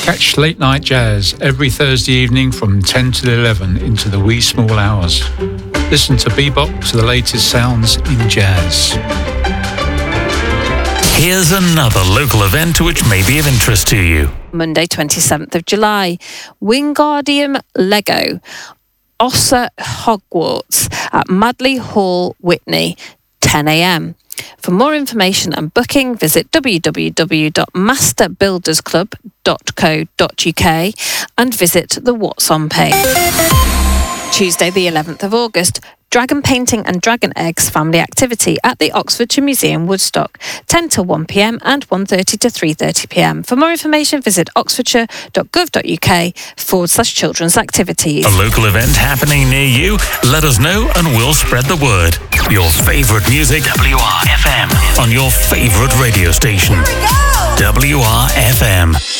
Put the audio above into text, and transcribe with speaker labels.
Speaker 1: Catch Late Night Jazz every Thursday evening from 10 till 11 into the wee small hours. Listen to Bebop to the latest sounds in jazz.
Speaker 2: Here's another local event which may be of interest to you.
Speaker 3: Monday 27th of July, Wingardium Lego, Ossa Hogwarts at Madley Hall, Witney, 10 a.m. For more information and booking, visit www.masterbuildersclub.co.uk and visit the What's On page. Tuesday the 11th of August, Dragon Painting and Dragon Eggs family activity at the Oxfordshire Museum, Woodstock, 10 till 1 p.m. and 1:30 to 3:30 p.m. For more information, visit oxfordshire.gov.uk/children's activities.
Speaker 2: A local event happening near you? Let us know and we'll spread the word. Your favourite music, WRFM, on your favourite radio station. WRFM.